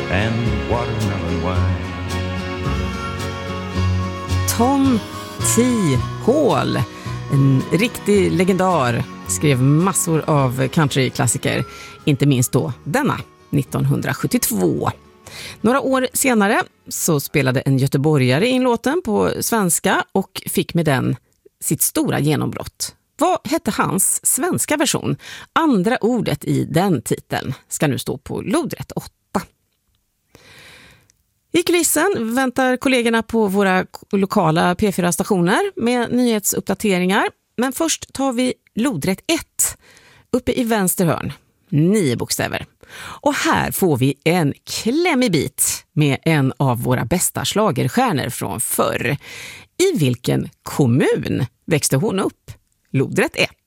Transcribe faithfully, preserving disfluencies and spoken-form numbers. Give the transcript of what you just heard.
and watermelon wine. Tom T. Hall, en riktig legendar, skrev massor av countryklassiker, inte minst då denna, nittonhundrasjuttiotvå. Några år senare så spelade en göteborgare in låten på svenska och fick med den sitt stora genombrott. Vad hette hans svenska version? Andra ordet i den titeln ska nu stå på lodrätt åtta. I kulissen väntar kollegorna på våra lokala P fyra-stationer med nyhetsuppdateringar. Men först tar vi lodrätt ett uppe i vänster hörn. Nio bokstäver. Och här får vi en klämmig bit med en av våra bästa schlagerstjärnor från förr. I vilken kommun växte hon upp? Lodrätt ett.